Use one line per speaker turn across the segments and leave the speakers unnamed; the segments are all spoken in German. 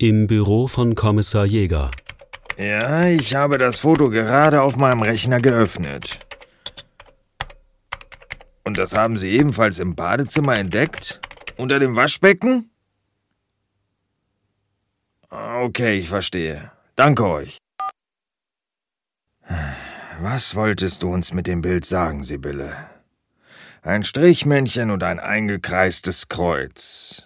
Im Büro von Kommissar Jäger.
Ja, ich habe das Foto gerade auf meinem Rechner geöffnet. Und das haben Sie ebenfalls im Badezimmer entdeckt? Unter dem Waschbecken? Okay, ich verstehe. Danke euch. Was wolltest du uns mit dem Bild sagen, Sibylle? Ein Strichmännchen und ein eingekreistes Kreuz.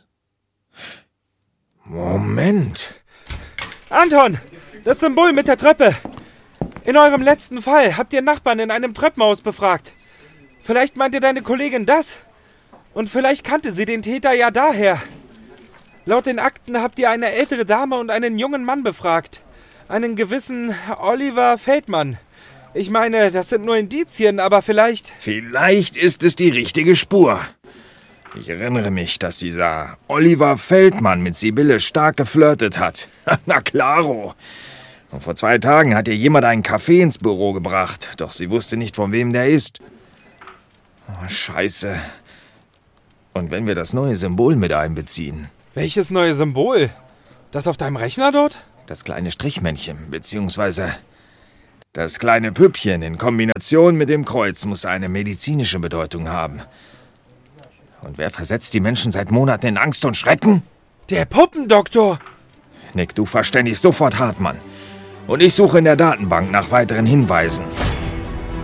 Moment.
Anton, das Symbol mit der Treppe. In eurem letzten Fall habt ihr Nachbarn in einem Treppenhaus befragt. Vielleicht meinte deine Kollegin das. Und vielleicht kannte sie den Täter ja daher. Laut den Akten habt ihr eine ältere Dame und einen jungen Mann befragt. Einen gewissen Oliver Feldmann. Ich meine, das sind nur Indizien, aber vielleicht...
Vielleicht ist es die richtige Spur. Ich erinnere mich, dass dieser Oliver Feldmann mit Sibylle stark geflirtet hat. Na klaro. Und vor 2 Tagen hat ihr jemand einen Kaffee ins Büro gebracht, doch sie wusste nicht, von wem der ist. Oh, Scheiße. Und wenn wir das neue Symbol mit einbeziehen?
Welches neue Symbol? Das auf deinem Rechner dort?
Das kleine Strichmännchen, beziehungsweise das kleine Püppchen in Kombination mit dem Kreuz muss eine medizinische Bedeutung haben. Und wer versetzt die Menschen seit Monaten in Angst und Schrecken?
Der Puppendoktor!
Nick, du verständigst sofort Hartmann. Und ich suche in der Datenbank nach weiteren Hinweisen.